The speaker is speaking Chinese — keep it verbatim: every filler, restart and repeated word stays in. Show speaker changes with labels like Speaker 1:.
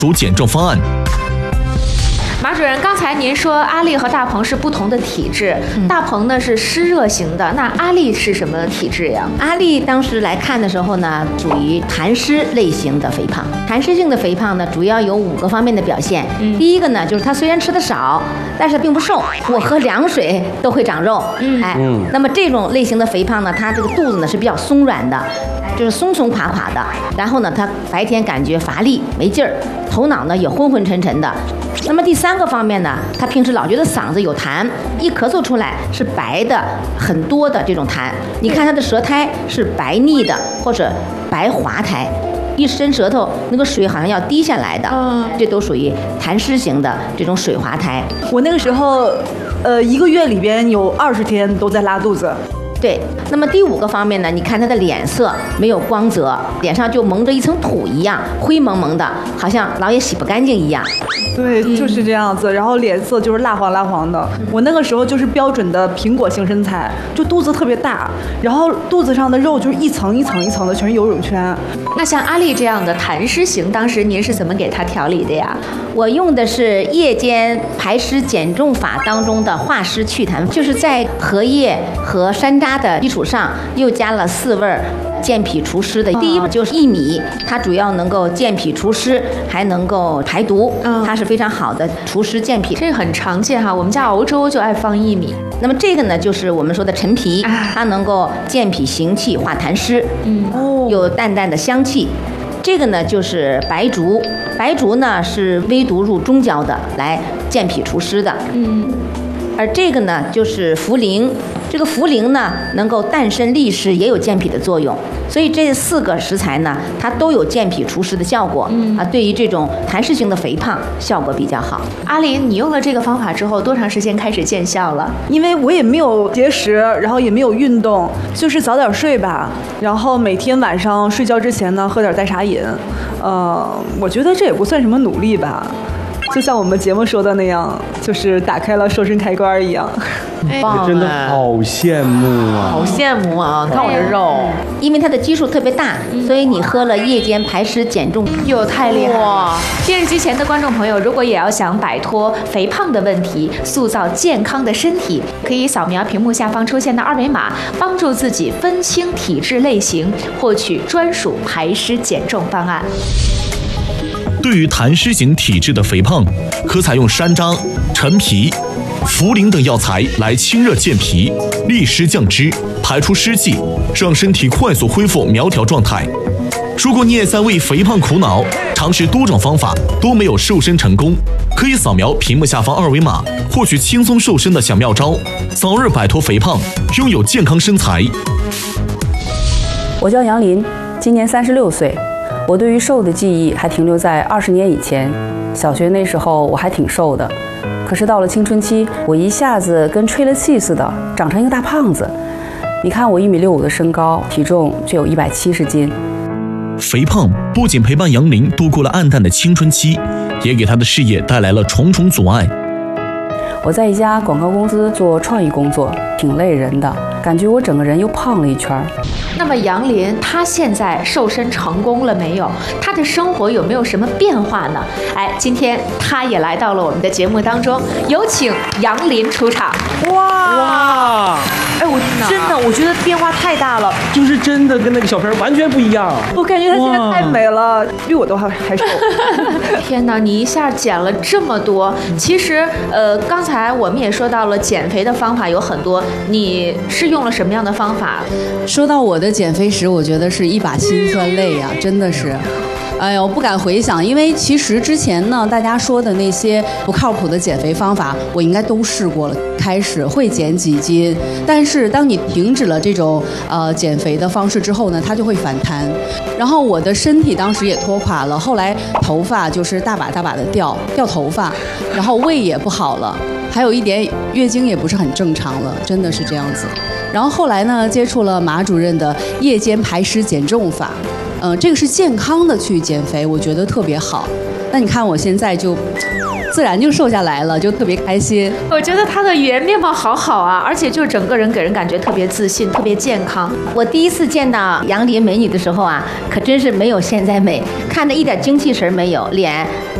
Speaker 1: 属减重方案。
Speaker 2: 马主任，刚才您说阿丽和大鹏是不同的体质，嗯、大鹏呢是湿热型的，那阿丽是什么体质呀？
Speaker 3: 阿丽当时来看的时候呢，属于痰湿类型的肥胖。痰湿性的肥胖呢，主要有五个方面的表现。嗯、第一个呢，就是她虽然吃的少，但是并不瘦，我喝凉水都会长肉。嗯，哎，嗯、那么这种类型的肥胖呢，它这个肚子呢是比较松软的，就是松松垮垮的。然后呢，她白天感觉乏力没劲儿，头脑呢也昏昏沉沉的。那么第三个方面呢，他平时老觉得嗓子有痰，一咳嗽出来是白的很多的这种痰。你看他的舌苔是白腻的或者白滑苔，一伸舌头那个水好像要滴下来的，嗯，这都属于痰湿型的这种水滑苔。
Speaker 4: 我那个时候，呃，一个月里边有二十天都在拉肚子。
Speaker 3: 对，那么第五个方面呢，你看他的脸色没有光泽，脸上就蒙着一层土一样，灰蒙蒙的，好像老也洗不干净一样。
Speaker 4: 对，就是这样子，然后脸色就是蜡黄蜡黄的。我那个时候就是标准的苹果型身材，就肚子特别大，然后肚子上的肉就是一层一层一层的，全是游泳圈。
Speaker 2: 那像阿丽这样的痰湿型，当时您是怎么给她调理的呀？
Speaker 3: 我用的是夜间排湿减重法当中的化湿祛痰，就是在荷叶和山楂的基础上又加了四味健脾除湿的。第一就是薏米，它主要能够健脾除湿，还能够排毒，它是非常好的除湿健脾。
Speaker 2: 这个很常见哈，我们家熬粥就爱放薏米。
Speaker 3: 那么这个呢，就是我们说的陈皮，它能够健脾行气化痰湿，嗯，有淡淡的香气。这个呢就是白术，白术呢是微毒入中焦的，来健脾除湿的。嗯，而这个呢就是茯苓，这个茯苓呢能够淡参利湿，也有健脾的作用。所以这四个食材呢，它都有健脾除湿的效果。嗯啊，对于这种痰湿型的肥胖效果比较好。
Speaker 2: 阿林，你用了这个方法之后，多长时间开始见效了？
Speaker 4: 因为我也没有节食，然后也没有运动，就是早点睡吧，然后每天晚上睡觉之前呢，喝点代茶饮。呃，我觉得这也不算什么努力吧。就像我们节目说的那样，就是打开了瘦身开关一样。
Speaker 5: 我真的好羡慕啊！
Speaker 2: 好羡慕啊！看我这肉，
Speaker 3: 因为它的基数特别大，所以你喝了夜间排湿减重，
Speaker 2: 哟，太厉害了！电视机前的观众朋友，如果也要想摆脱肥胖的问题，塑造健康的身体，可以扫描屏幕下方出现的二维码，帮助自己分清体质类型，获取专属排湿减重方案。
Speaker 1: 对于痰湿型体质的肥胖，可采用山楂、陈皮、茯苓等药材来清热健脾、利湿降脂、排出湿气，让身体快速恢复苗条状态。如果你也在为肥胖苦恼，尝试多种方法都没有瘦身成功，可以扫描屏幕下方二维码，获取轻松瘦身的小妙招，早日摆脱肥胖，拥有健康身材。
Speaker 6: 我叫杨林，今年三十六岁。我对于瘦的记忆还停留在二十年以前，小学那时候我还挺瘦的，可是到了青春期，我一下子跟吹了气似的，长成一个大胖子。你看我一米六五的身高，体重却有一百七十斤。
Speaker 1: 肥胖不仅陪伴杨林度过了暗淡的青春期，也给他的事业带来了重重阻碍。
Speaker 6: 我在一家广告公司做创意工作，挺累人的，感觉我整个人又胖了一圈。
Speaker 2: 那么杨林他现在瘦身成功了没有？他的生活有没有什么变化呢？哎，今天他也来到了我们的节目当中，有请杨林出场。
Speaker 5: 哇哇！
Speaker 4: 哎，我真的我觉得变化太大了，
Speaker 5: 就是真的跟那个小片完全不一样。
Speaker 4: 我感觉他现在太美了，比我都还还瘦。
Speaker 2: 天哪，你一下减了这么多！其实，呃，刚才我们也说到了减肥的方法有很多，你是用了什么样的方法？
Speaker 7: 说到我的减肥史，我觉得是一把辛酸泪呀、啊，真的是。哎呦，不敢回想，因为其实之前呢，大家说的那些不靠谱的减肥方法，我应该都试过了。开始会减几斤，但是当你停止了这种呃减肥的方式之后呢，它就会反弹。然后我的身体当时也拖垮了，后来头发就是大把大把的掉掉头发，然后胃也不好了，还有一点月经也不是很正常了，真的是这样子。然后后来呢，接触了马主任的夜间排湿减重法。 呃，这个是健康的去减肥，我觉得特别好。那你看我现在就自然就瘦下来了，就特别开心。
Speaker 2: 我觉得她的语言面貌好好啊，而且就整个人给人感觉特别自信，特别健康。
Speaker 3: 我第一次见到杨林美女的时候啊，可真是没有现在美，看着一点精气神没有，脸